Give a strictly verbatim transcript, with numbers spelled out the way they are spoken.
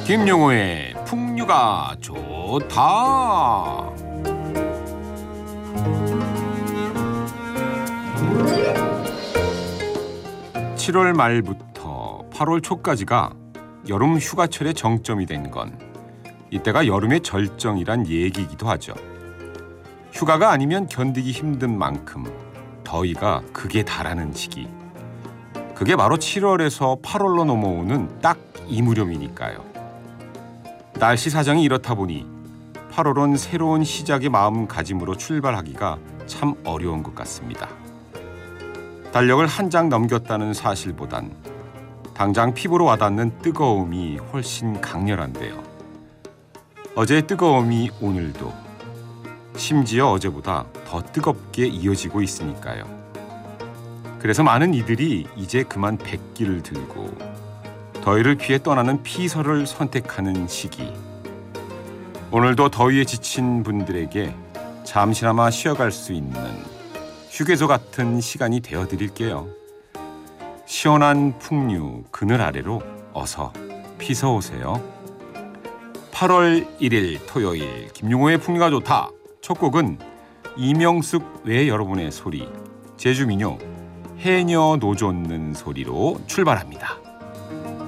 김용호의 풍류가 좋다. 칠월 말부터 팔월 초까지가 여름 휴가철의 정점이 된 건 이때가 여름의 절정이란 얘기이기도 하죠. 휴가가 아니면 견디기 힘든 만큼 더위가 극에 달하는 시기. 그게 바로 칠월에서 팔월로 넘어오는 딱 이 무렵이니까요. 날씨 사정이 이렇다 보니 팔월은 새로운 시작의 마음가짐으로 출발하기가 참 어려운 것 같습니다. 달력을 한 장 넘겼다는 사실보단 당장 피부로 와닿는 뜨거움이 훨씬 강렬한데요. 어제의 뜨거움이 오늘도 심지어 어제보다 더 뜨겁게 이어지고 있으니까요. 그래서 많은 이들이 이제 그만 백기를 들고 더위를 피해 떠나는 피서를 선택하는 시기. 오늘도 더위에 지친 분들에게 잠시나마 쉬어갈 수 있는 휴게소 같은 시간이 되어드릴게요. 시원한 풍류 그늘 아래로 어서 피서 오세요. 팔월 일일 토요일 김용호의 풍류가 좋다. 첫 곡은 이명숙 외 여러분의 소리 제주민요 해녀 노젓는 소리로 출발합니다.